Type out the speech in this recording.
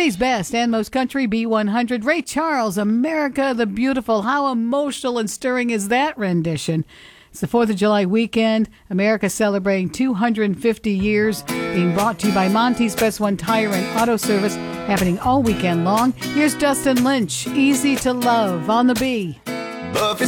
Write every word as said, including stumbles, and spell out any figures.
Today's best and most country, B one hundred. Ray Charles, America the Beautiful. How emotional and stirring is that rendition? It's the fourth of July weekend. America celebrating two hundred fifty years. Being brought to you by Monty's Best One Tire and Auto Service. Happening all weekend long. Here's Dustin Lynch, Easy to Love on the B.